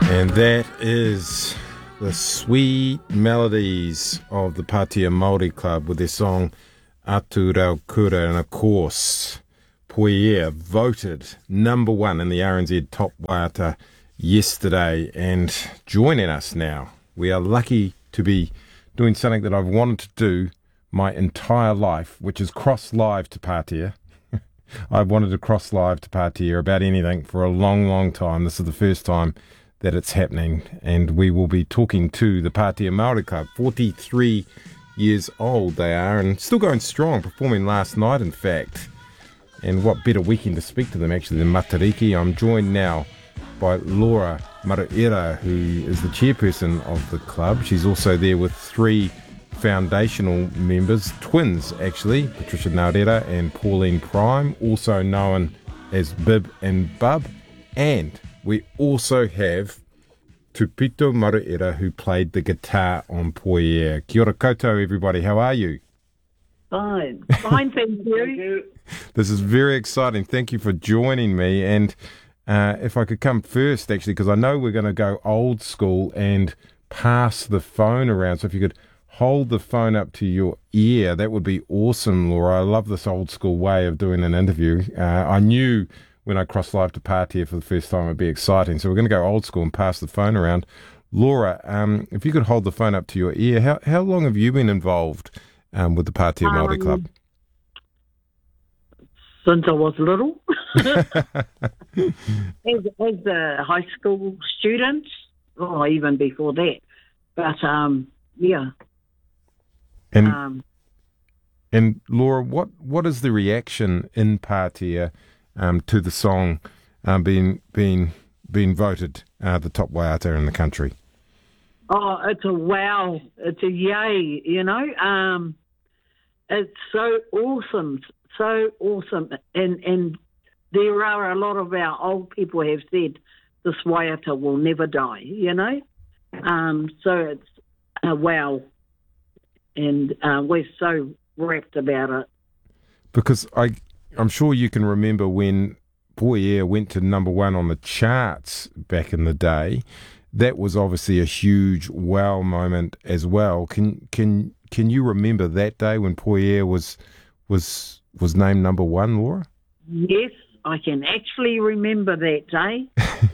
And that is the sweet melodies of the Pātea Māori Club with their song Atu Rau Kura. And of course, Poiea voted number one in the RNZ Top Waiata yesterday. And joining us now, we are lucky to be doing something that I've wanted to do my entire life, which is cross live to Pātea. I've wanted to cross live to Pātea about anything for a long, long time. This is the first time that it's happening, and we will be talking to the Pātea Māori Club. 43 years old they are, and still going strong, performing last night, in fact. And what better weekend to speak to them, actually, than Matariki. I'm joined now by Laura Maruera, who is the chairperson of the club. She's also there with three foundational members, twins, actually, Patricia Naurera and Pauline Prime, also known as Bib and Bub. And we also have Tupito Maruera, who played the guitar on Poiea. Kia ora koutou, everybody. How are you? Fine, thank you. This is very exciting. Thank you for joining me. And if I could come first, actually, because I know we're going to go old school and pass the phone around. So if you could hold the phone up to your ear, that would be awesome, Laura. I love this old school way of doing an interview. I knew when I crossed live to Pātea for the first time, it'd be exciting. So we're going to go old school and pass the phone around. Laura, if you could hold the phone up to your ear, how long have you been involved with the Pātea Māori Club? Since I was little. as a high school student, or even before that. But, yeah. And Laura, what is the reaction in Pātea to the song being voted the top waiata in the country? Oh, it's a wow. It's a yay, you know. It's so awesome. And there are a lot of our old people have said this waiata will never die, you know. So it's a wow. And we're so wrapped about it. Because I'm sure you can remember when Poiea went to number one on the charts back in the day. That was obviously a huge wow moment as well. Can you remember that day when Poiea was named number one, Laura? Yes, I can actually remember that day.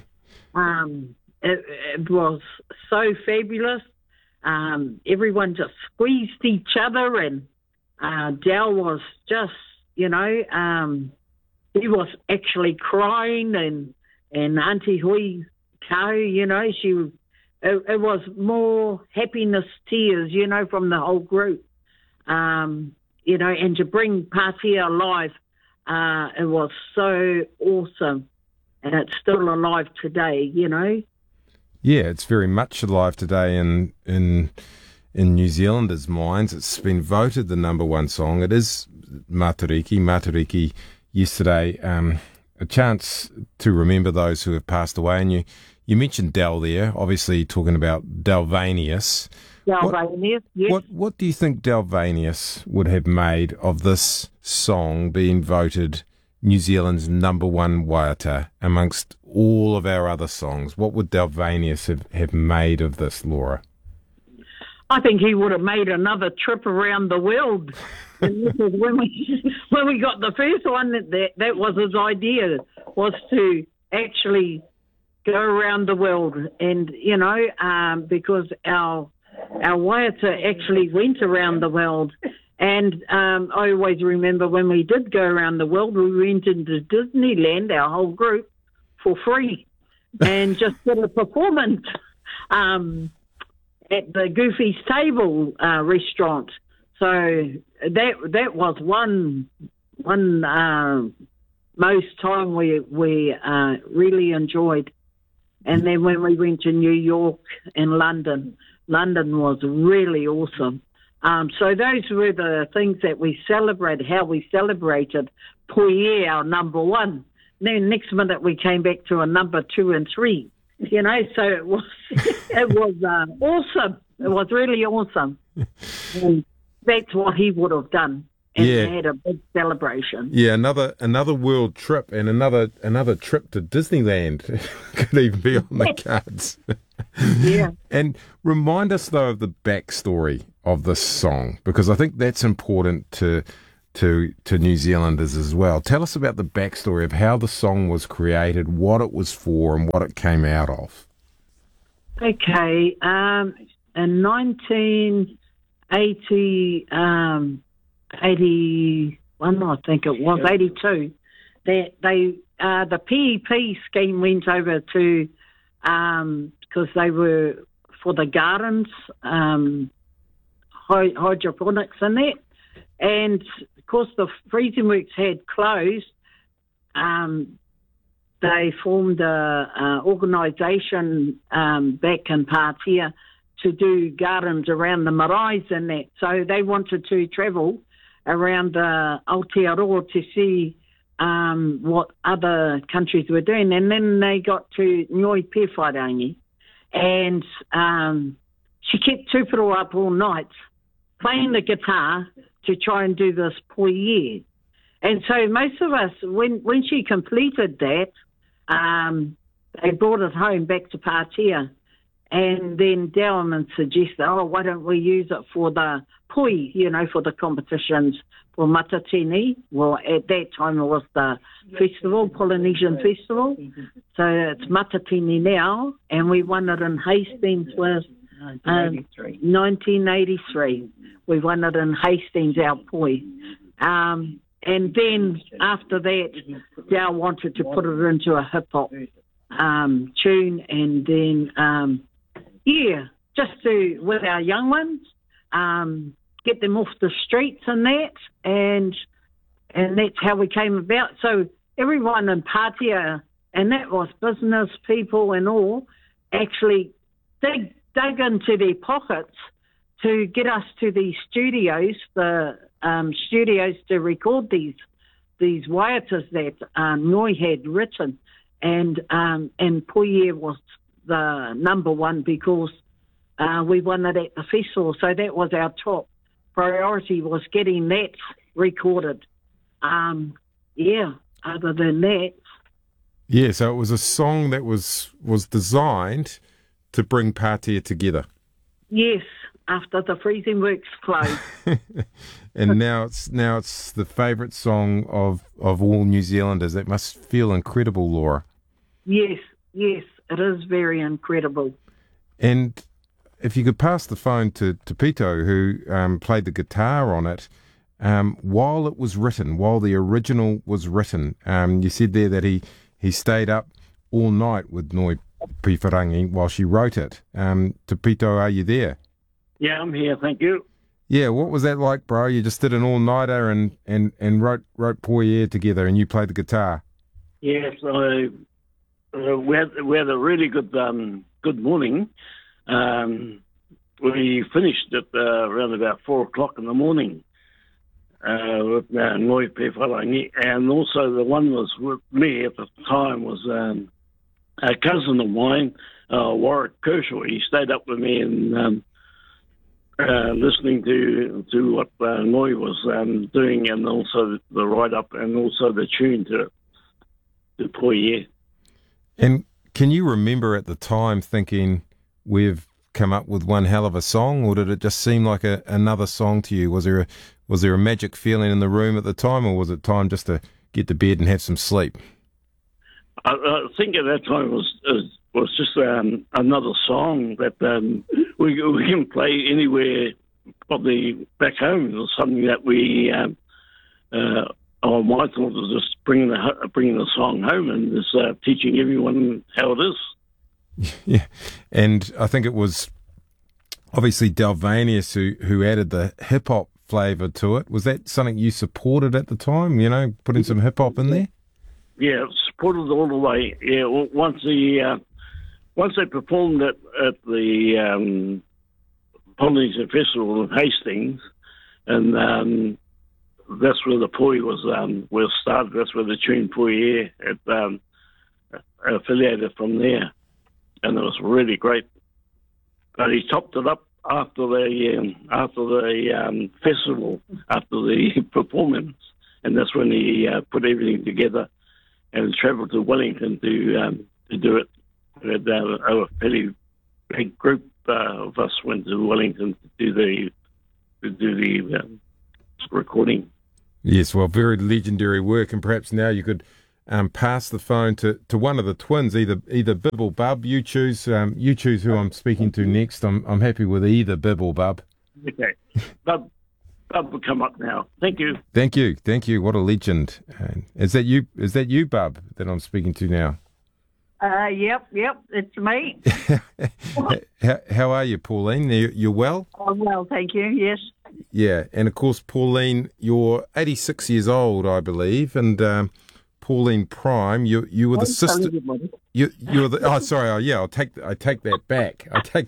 It was so fabulous. Everyone just squeezed each other, and Dal was just, you know, he was actually crying, and Auntie Hui Kau, you know, it was more happiness tears, you know, from the whole group, you know, and to bring Pātea alive, it was so awesome, and it's still alive today, you know. Yeah, it's very much alive today in New Zealanders' minds. It's been voted the number one song. It is Matariki yesterday. A chance to remember those who have passed away. And you mentioned Dal there, obviously talking about Dalvanius. Dalvanius, yes. What do you think Dalvanius would have made of this song being voted New Zealand's number one waiata amongst all of our other songs? What would Dalvanius have made of this, Laura? I think he would have made another trip around the world. And this is when we got the first one, that was his idea, was to actually go around the world. And, you know, because our waiata actually went around the world. And I always remember when we did go around the world, we went into Disneyland, our whole group, for free, and just did a performance at the Goofy's Table restaurant. So that was one most time we really enjoyed. And then when we went to New York and London was really awesome. So those were the things that we celebrated, how we celebrated Poiea, our number one. Then next minute we came back to a number 2 and 3, you know, so it was awesome. It was really awesome. And that's what he would have done. and Yeah. had a big celebration. Yeah, another world trip and another trip to Disneyland could even be on the cards. Yeah. And remind us though of the backstory of this song, because I think that's important to New Zealanders as well. Tell us about the backstory of how the song was created, what it was for, and what it came out of. Okay. In 1980, 81, I think it was, 82, that the PEP scheme went over to, because they were for the gardens, hydroponics and that. And, of course, the freezing works had closed. They formed a organisation back in Pātea to do gardens around the maraes and that. So they wanted to travel around Aotearoa to see what other countries were doing. And then they got to Ngoi Pewhairangi, and she kept tupiro up all night playing the guitar to try and do this poie. And so most of us, when she completed that, they brought it home back to Pātea. And then Dowman suggested, why don't we use it for the poi, for the competitions for Matatini. Well, at that time it was the festival, Polynesian Festival. So it's Matatini now, and we won it in Hastings with 1983. We won it in Hastings, our poi. And then after that, Dow wanted to put it into a hip-hop tune, and then, just to, with our young ones, get them off the streets and that, and that's how we came about. So everyone in Pātea, and that was business people and all, actually dug into their pockets to get us to these studios, the studios to record these waiatas that Ngoi had written, and Poie was the number one because we won it at the festival. So that was our top priority, was getting that recorded. Other than that. Yeah, so it was a song that was designed to bring Pātea together. Yes, after the freezing works closed. And now it's the favourite song of all New Zealanders. That must feel incredible, Laura. Yes, it is very incredible. And if you could pass the phone to Pito, who played the guitar on it, while it was written, while the original was written, you said there that he stayed up all night with Ngoi Pewhairangi while she wrote it. Te Pito, are you there? Yeah, I'm here, thank you. Yeah, what was that like, bro? You just did an all-nighter and wrote Poie together, and you played the guitar. Yes, we had a really good morning. We finished at around about 4 o'clock in the morning with Ngoi Pewhairangi, and also the one was with me at the time was a cousin of mine, Warwick Kershaw. He stayed up with me and listening to what Ngoi was doing, and also the write-up and also the tune to Poie. And can you remember at the time thinking, we've come up with one hell of a song, or did it just seem like another song to you? Was there a magic feeling in the room at the time, or was it time just to get to bed and have some sleep? I think at that time it was just another song that we can play anywhere, probably back home. It was something that we, my thought was just bringing the song home and just teaching everyone how it is. Yeah, and I think it was obviously Delvanius who added the hip-hop flavour to it. Was that something you supported at the time, putting some hip-hop in there? Yeah, supported all the way. Yeah, once they performed at the Polynesian Festival in Hastings, and that's where the Poie was started. That's where the tune Poie affiliated from there, and it was really great. But he topped it up after the festival, after the performance, and that's when he put everything together and travelled to Wellington to do it. We had a fairly big group of us went to Wellington to do the recording. Yes, well, very legendary work, and perhaps now you could pass the phone to one of the twins, either Bib or Bub. You choose who I'm speaking to next. I'm happy with either Bib or Bub. Okay, Bub will come up now. Thank you. Thank you. What a legend! Is that you, Bub, that I'm speaking to now? Yep, it's me. How are you, Pauline? You're well? I'm well, thank you, yes. Yeah, and of course, Pauline, you're 86 years old, I believe, and Pauline Prime, you were the sister. You were the. Oh, sorry. Oh, yeah. I take that back.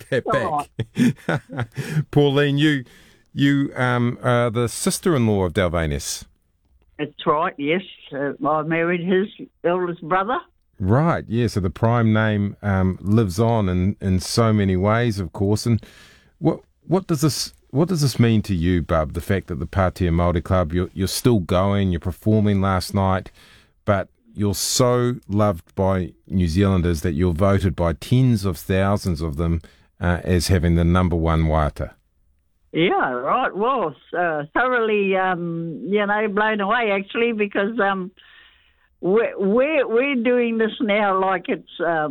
Pauline, you are the sister-in-law of Dalvanus. That's right. Yes, I married his eldest brother. Right. Yeah. So the Prime name lives on in so many ways, of course. And what does this mean to you, Bub? The fact that the Pātea Māori Club, you're still going, you're performing last night, but you're so loved by New Zealanders that you're voted by tens of thousands of them as having the number one waiata. Yeah, right. Well, thoroughly, blown away actually, because we're doing this now like it's,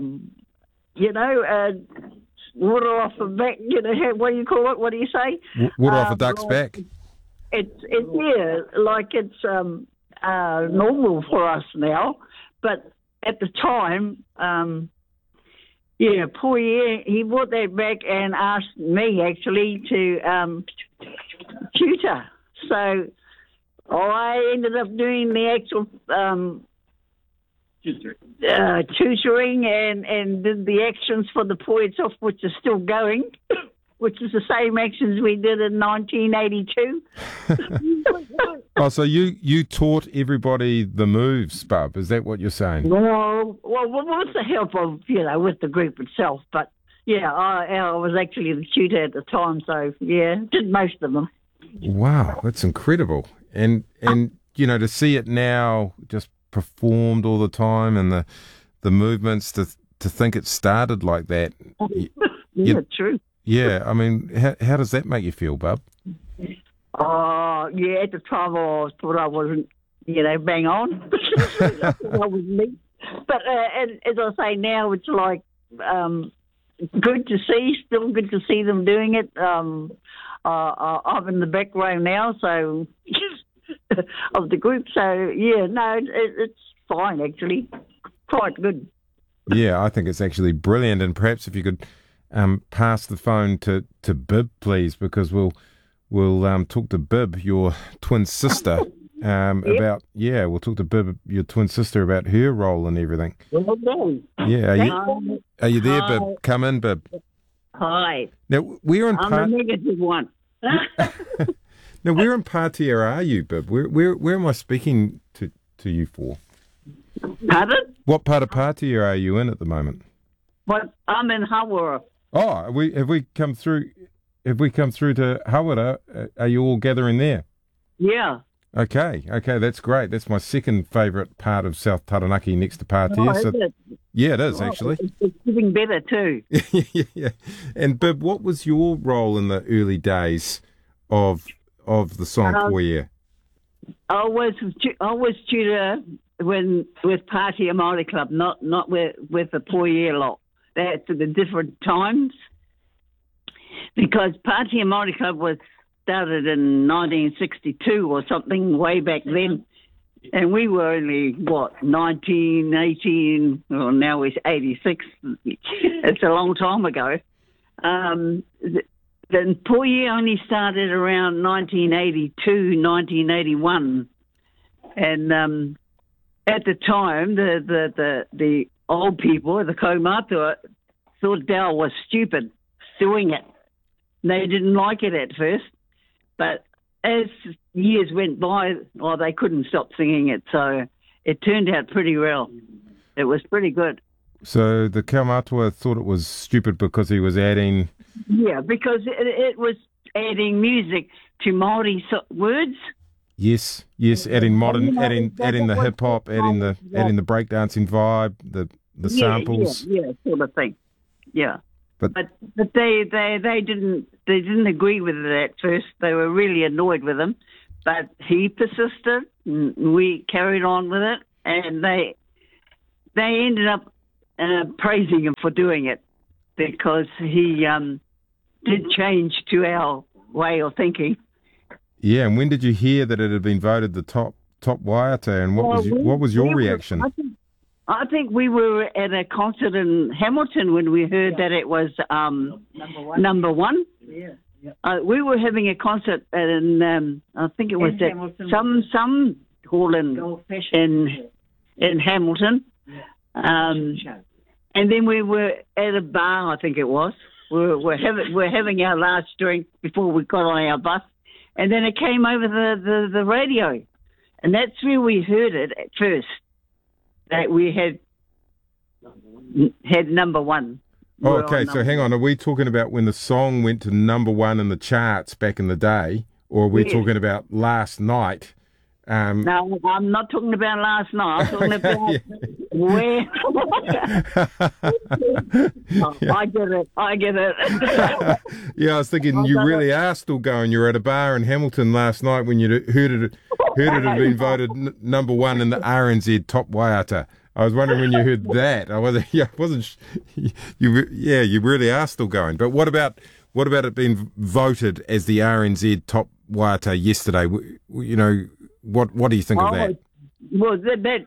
water off the back. What do you call it? What do you say? Water off a duck's back. It's like it's normal for us now, but at the time, Poirier, he brought that back and asked me actually to tutor. So I ended up doing the actual tutoring and did the actions for the Poets Off, which is still going, which is the same actions we did in 1982. Oh, so you taught everybody the moves, Bub? Is that what you're saying? Well, with the help of, with the group itself. But, I was actually the tutor at the time, so, did most of them. Wow, that's incredible. And to see it now just performed all the time and the movements, to think it started like that. True. Yeah, I mean, how does that make you feel, Bub? At the time I thought I wasn't, bang on. I was me. But and as I say now, it's like good to see, still good to see them doing it. I'm in the back row now, so of the group. So it's fine actually, quite good. Yeah, I think it's actually brilliant. And perhaps if you could pass the phone to Bib, please, because we'll talk to Bib, your twin sister, we'll talk to Bib, your twin sister, about her role and everything. Okay. Yeah, are you there, Bib? Come in, Bib. Hi. Now, we're in I'm a negative one. Now, where in Pātea are you, Bib? Where am I speaking to you for? Pardon? What part of Pātea are you in at the moment? What? I'm in Hawera. Oh, have we come through to Hawera? Are you all gathering there? Yeah. Okay, that's great. That's my second favourite part of South Taranaki, next to Pātea. Oh, is it? Yeah, it is actually. It's getting better too. Yeah. And Bib, what was your role in the early days of the song Poirier? I was tutor with Pātea Māori Club, not with the Poirier lot. That's at the different times, because Pātea Māori Club was started in 1962 or something, way back then, and we were only 19, 18. Well, now we're 86. It's a long time ago. Then Poirier only started around 1982, 1981, and at the time the old people, the kaumātua, thought Dal was stupid doing it. They didn't like it at first, but as years went by, they couldn't stop singing it, so it turned out pretty well. It was pretty good. So the Kaumatua thought it was stupid because he was adding... Yeah, because it was adding music to Māori words. Yes, adding modern, adding the hip hop, adding the breakdancing vibe, the samples. Yeah, sort of thing. Yeah, but they didn't agree with it at first. They were really annoyed with him, but he persisted. We carried on with it, and they ended up praising him for doing it because he did change to our way of thinking. Yeah, and when did you hear that it had been voted the top waiata, and what was your reaction? I think we were at a concert in Hamilton when we heard that it was number one. Yeah. We were having a concert in I think it was at some hall in Hamilton, and then we were at a bar. I think it was. We're having our last drink before we got on our bus. And then it came over the radio. And that's where we heard it at first, that we had number one. Oh, okay, so hang on. Are we talking about when the song went to number one in the charts back in the day? Or are we talking about last night? No, I'm not talking about last night. I'm talking about where... I get it. Yeah, I was thinking you really are still going. You were at a bar in Hamilton last night when you heard it had been voted number one in the RNZ Top Waiata. I was wondering when you heard that. I wasn't. You really are still going. But what about it being voted as the RNZ Top Waiata yesterday? You know. What do you think of that? Well,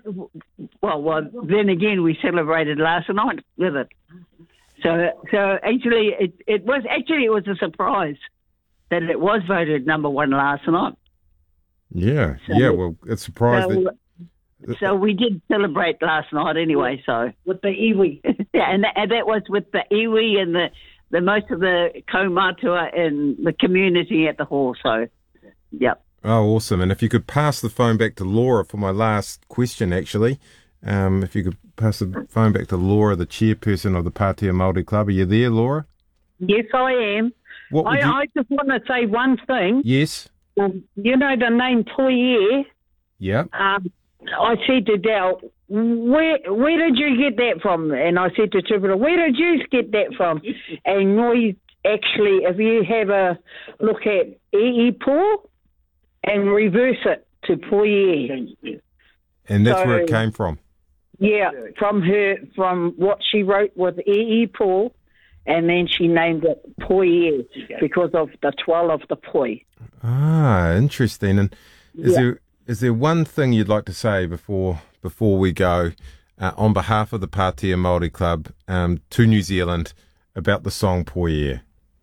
then again, we celebrated last night with it. So actually, it was a surprise that it was voted number one last night. Yeah, well, it's surprised So we did celebrate last night anyway. So with the iwi, yeah, and that was with the iwi and the most of the kaumatua and the community at the hall. So, yep. Oh, awesome. And if you could pass the phone back to Laura for my last question, actually. If you could pass the phone back to Laura, the chairperson of the Pātea Māori Club. Are you there, Laura? Yes, I am. I just want to say one thing. Yes. You know the name Poie? Yeah. I said to Dal, where did you get that from? And I said to Tripura, where did you get that from? And Noi, actually, if you have a look at Iipo, and reverse it to Poie. And that's where it came from? Yeah, from what she wrote with Paul, and then she named it Poie because of the twirl of the poi. Ah, interesting. And is there one thing you'd like to say before we go on behalf of the Pātea Māori Club to New Zealand about the song Poie?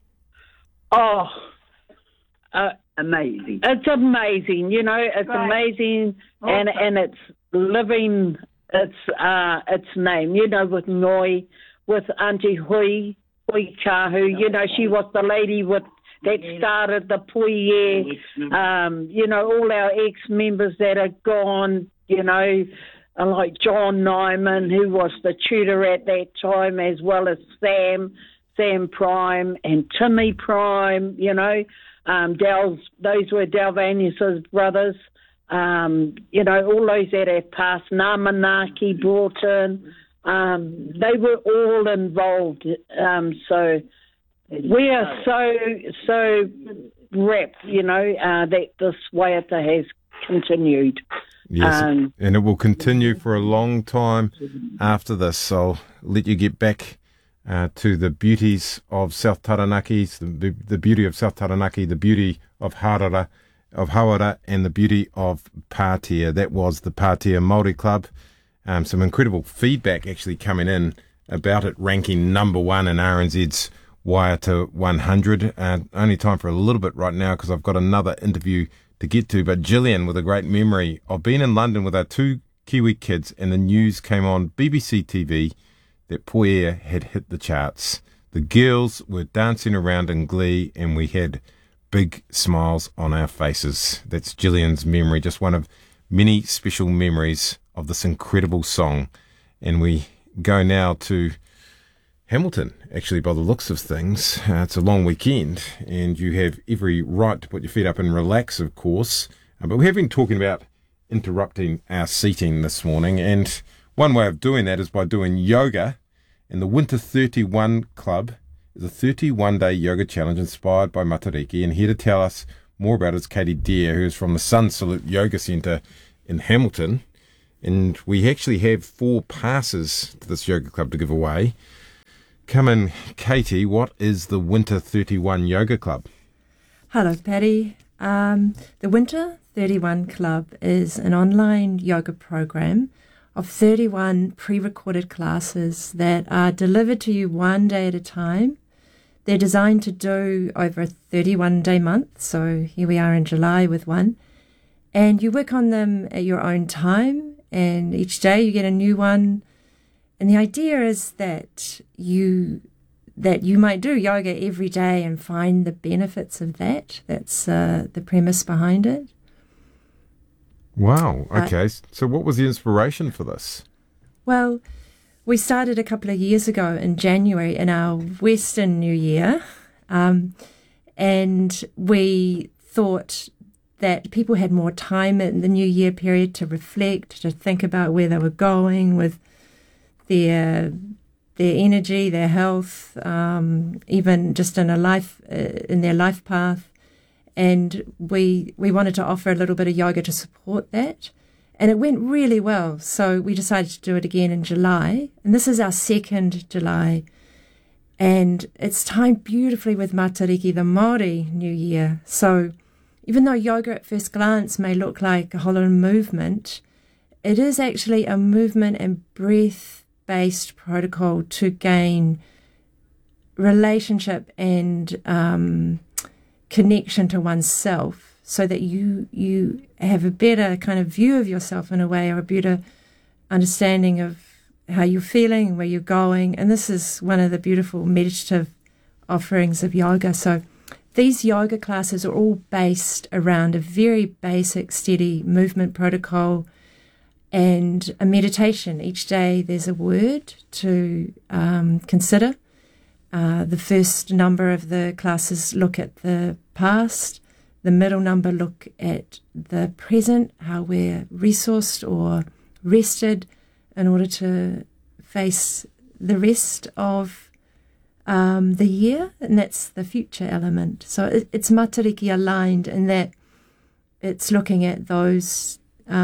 Oh, amazing. It's amazing, you know, it's amazing, and it's living its name, you know, with Noi, with Auntie Hui Kahu, you know, she was the lady that started the Poie, you know, all our ex-members that are gone, you know, like John Nyman, who was the tutor at that time, as well as Sam Prime and Timmy Prime, you know. Those were Dalvanius' brothers. You know, all those that have passed, Namanaki brought in. They were all involved. So we are so wrapped, you know, that this waiata has continued. Yes, and it will continue for a long time after this. So I'll let you get back to the beauties of South Taranaki, the beauty of South Taranaki, the beauty of Hawera, and the beauty of Pātea. That was the Pātea Māori Club. Some incredible feedback actually coming in about it ranking number one in RNZ's Waiata 100. Only time for a little bit right now because I've got another interview to get to. But Gillian, with a great memory of being in London with our two Kiwi kids, and the news came on BBC TV that Poie had hit the charts. The girls were dancing around in glee, and we had big smiles on our faces. That's Gillian's memory, just one of many special memories of this incredible song. And we go now to Hamilton, actually, by the looks of things. It's a long weekend, and you have every right to put your feet up and relax, of course. But we have been talking about interrupting our seating this morning, and one way of doing that is by doing yoga. And the Winter 31 Club is a 31-day yoga challenge inspired by Matariki. And here to tell us more about it is Katie Deer, who is from the Sun Salute Yoga Centre in Hamilton. And we actually have 4 passes to this yoga club to give away. Come in, Katie, what is the Winter 31 Yoga Club? Hello, Paddy. The Winter 31 Club is an online yoga program of 31 pre-recorded classes that are delivered to you one day at a time. They're designed to do over a 31-day month, so here we are in July with one. And you work on them at your own time, and each day you get a new one. And the idea is that you might do yoga every day and find the benefits of that. That's the premise behind it. Wow. Okay. So what was the inspiration for this? Well, we started a couple of years ago in January in our Western New Year. And we thought that people had more time in the New Year period to reflect, to think about where they were going with their energy, their health, even just in their life path. And we wanted to offer a little bit of yoga to support that. And it went really well. So we decided to do it again in July. And this is our 2nd July. And it's timed beautifully with Matariki, the Māori New Year. So even though yoga at first glance may look like a hollow movement, it is actually a movement and breath-based protocol to gain relationship and connection to oneself, so that you have a better kind of view of yourself in a way, or a better understanding of how you're feeling, where you're going. And this is one of the beautiful meditative offerings of yoga. So these yoga classes are all based around a very basic, steady movement protocol and a meditation. Each day there's a word to consider. The first number of the classes look at the past. The middle number look at the present, how we're resourced or rested in order to face the rest of the year, and that's the future element. So it's Matariki aligned in that it's looking at those,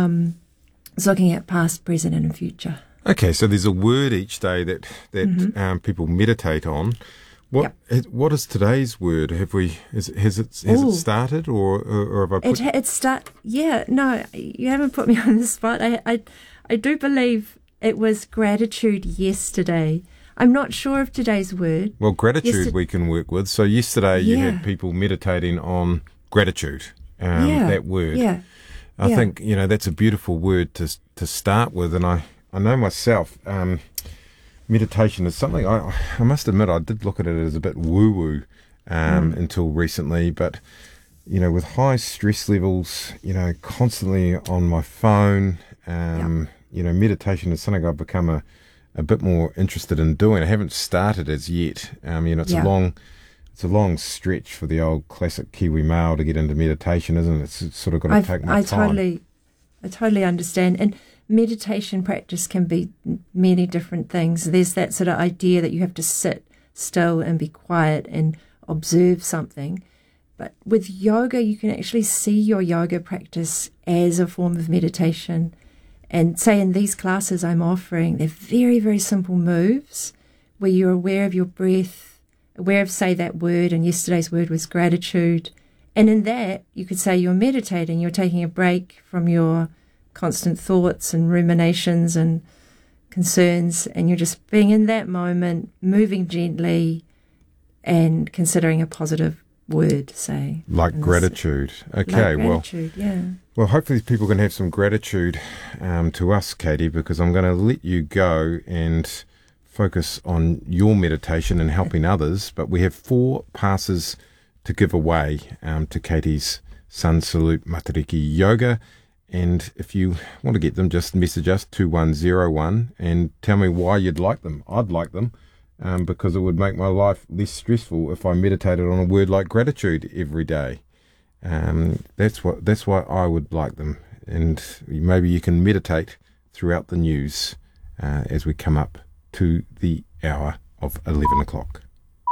it's looking at past, present, and future. Okay, so there's a word each day that people meditate on. What is today's word? Has it started, or have I put... Yeah, no, you haven't put me on the spot. I do believe it was gratitude yesterday. I'm not sure of today's word. Well, gratitude we can work with. So yesterday you had people meditating on gratitude, that word. Yeah. I think, that's a beautiful word to start with, and I know myself, meditation is something I must admit I did look at it as a bit woo-woo until recently, but with high stress levels, constantly on my phone, meditation is something I've become a bit more interested in doing. I haven't started as yet. It's a long stretch for the old classic Kiwi male to get into meditation, isn't it? It's sort of got to take my time. I totally understand. And meditation practice can be many different things. There's that sort of idea that you have to sit still and be quiet and observe something. But with yoga, you can actually see your yoga practice as a form of meditation. And say in these classes I'm offering, they're very, very simple moves where you're aware of your breath, aware of, say, that word, and yesterday's word was gratitude. And in that, you could say you're meditating, you're taking a break from your constant thoughts and ruminations and concerns, and you're just being in that moment, moving gently and considering a positive word, say. Like gratitude. Okay, well, hopefully people can have some gratitude to us, Katie, because I'm going to let you go and focus on your meditation and helping others. But we have 4 passes to give away to Katie's Sun Salute Matariki Yoga And if you want to get them, just message us 2101 and tell me why you'd like them. I'd like them because it would make my life less stressful if I meditated on a word like gratitude every day. That's why I would like them. And maybe you can meditate throughout the news as we come up to the hour of 11 o'clock.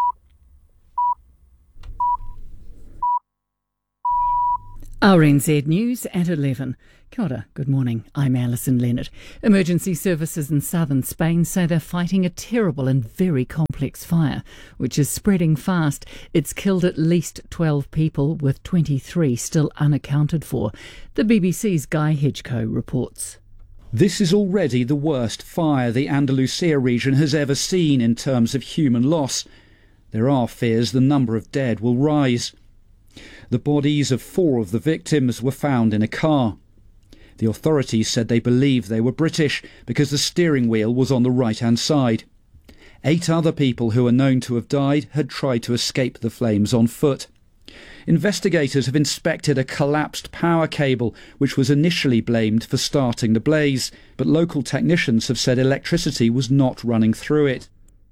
RNZ News at 11. Kia ora, good morning. I'm Alison Leonard. Emergency services in southern Spain say they're fighting a terrible and very complex fire, which is spreading fast. It's killed at least 12 people, with 23 still unaccounted for. The BBC's Guy Hedgecoe reports. This is already the worst fire the Andalusia region has ever seen in terms of human loss. There are fears the number of dead will rise. The bodies of 4 of the victims were found in a car. The authorities said they believe they were British because the steering wheel was on the right-hand side. 8 other people who are known to have died had tried to escape the flames on foot. Investigators have inspected a collapsed power cable, which was initially blamed for starting the blaze, but local technicians have said electricity was not running through it.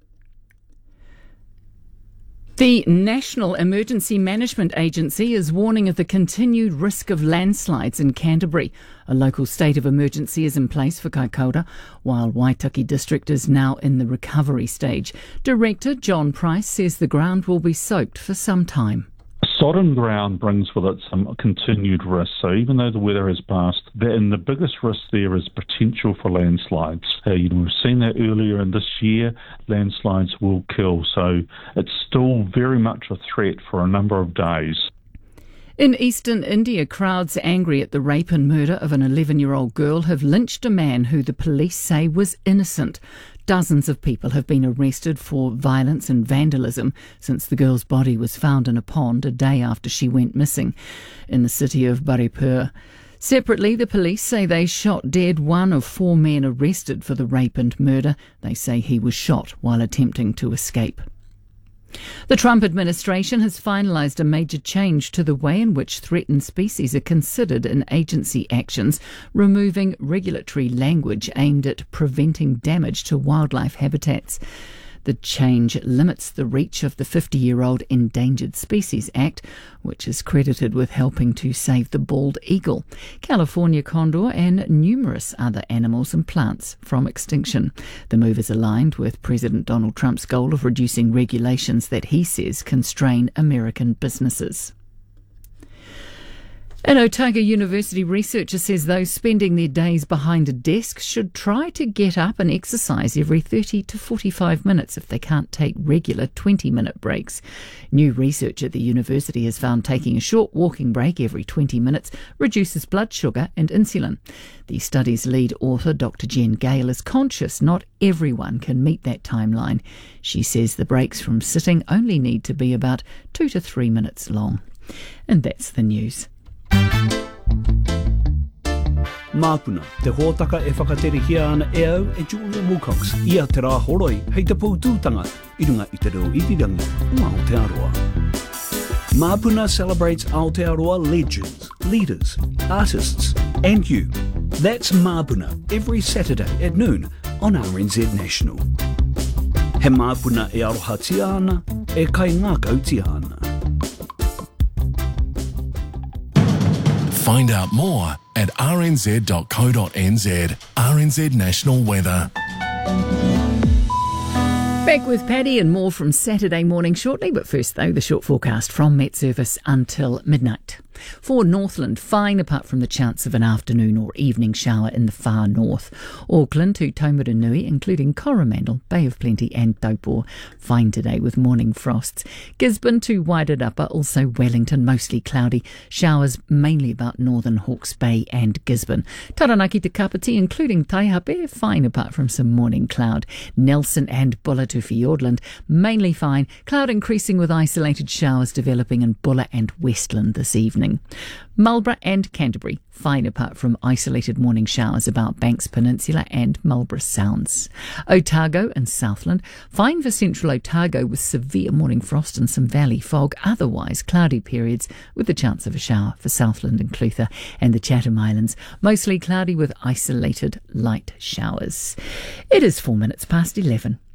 The National Emergency Management Agency is warning of the continued risk of landslides in Canterbury. A local state of emergency is in place for Kaikoura, while Waitaki District is now in the recovery stage. Director John Price says the ground will be soaked for some time. Sodden ground brings with it some continued risk. So even though the weather has passed, the biggest risk there is potential for landslides. We've seen that earlier in this year. Landslides will kill. So it's still very much a threat for a number of days. In eastern India, crowds angry at the rape and murder of an 11-year-old girl have lynched a man who the police say was innocent. Dozens of people have been arrested for violence and vandalism since the girl's body was found in a pond a day after she went missing in the city of Baripur. Separately, the police say they shot dead 1 of 4 men arrested for the rape and murder. They say he was shot while attempting to escape. The Trump administration has finalised a major change to the way in which threatened species are considered in agency actions, removing regulatory language aimed at preventing damage to wildlife habitats. The change limits the reach of the 50-year-old Endangered Species Act, which is credited with helping to save the bald eagle, California condor and numerous other animals and plants from extinction. The move is aligned with President Donald Trump's goal of reducing regulations that he says constrain American businesses. An Otago University researcher says those spending their days behind a desk should try to get up and exercise every 30 to 45 minutes if they can't take regular 20-minute breaks. New research at the university has found taking a short walking break every 20 minutes reduces blood sugar and insulin. The study's lead author, Dr. Jen Gale, is conscious not everyone can meet that timeline. She says the breaks from sitting only need to be about 2 to 3 minutes long. And that's the news. Māpuna, te hōtaka e whakaterehia ana e au e Julia Wilcox. Ia te rā horoi, hei te pūtūtanga, i runga I te reo irirangi o Aotearoa. Māpuna celebrates Aotearoa legends, leaders, artists, and you. That's Māpuna, every Saturday at noon on RNZ National. He Māpuna e aroha tia ana, e kai ngākau tia ana. Find out more at rnz.co.nz. RNZ National Weather. Back with Paddy and more from Saturday morning shortly, but first though, the short forecast from Met Service until midnight. For Northland, fine apart from the chance of an afternoon or evening shower in the far north. Auckland to Taumarunui, including Coromandel, Bay of Plenty and Taupo, fine today with morning frosts. Gisborne to Wairarapa, also Wellington, mostly cloudy. Showers mainly about northern Hawke's Bay and Gisborne. Taranaki to Kapiti, including Taihape, fine apart from some morning cloud. Nelson and Bulla to Fiordland, mainly fine. Cloud increasing with isolated showers developing in Bulla and Westland this evening. evening. Marlborough and Canterbury, fine apart from isolated morning showers about Banks Peninsula and Marlborough Sounds. Otago and Southland, fine for central Otago with severe morning frost and some valley fog, otherwise cloudy periods with the chance of a shower for Southland and Clutha, and the Chatham Islands, mostly cloudy with isolated light showers. It is 4 minutes past 11.